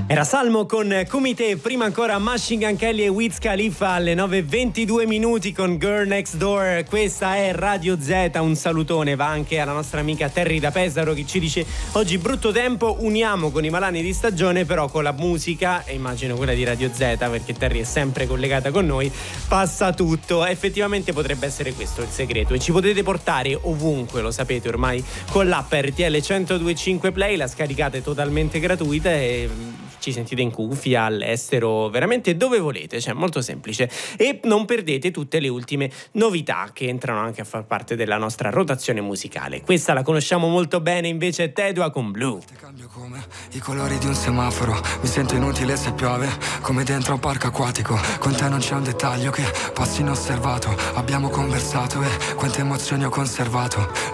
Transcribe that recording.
Era Salmo con Kumite, prima ancora Machine Gun Kelly e Wiz Khalifa alle 9:22 minuti con Girl Next Door. Questa è Radio Z, un salutone va anche alla nostra amica Terry da Pesaro che ci dice: oggi brutto tempo, uniamo con i malanni di stagione, però con la musica, e immagino quella di Radio Z perché Terry è sempre collegata con noi, passa tutto. Effettivamente potrebbe essere questo il segreto, e ci potete portare ovunque, lo sapete ormai, con l'app RTL 102.5 Play, la scaricate totalmente gratuita e ci sentite in cuffia, all'estero, veramente dove volete, cioè molto semplice. E non perdete tutte le ultime novità che entrano anche a far parte della nostra rotazione musicale. Questa la conosciamo molto bene, invece Tedua con Blue. Cambio come i colori di un semaforo, mi sento inutile se piove, come dentro un parco acquatico. Con te non c'è un dettaglio che passi inosservato, abbiamo conversato e quante emozioni ho conservato.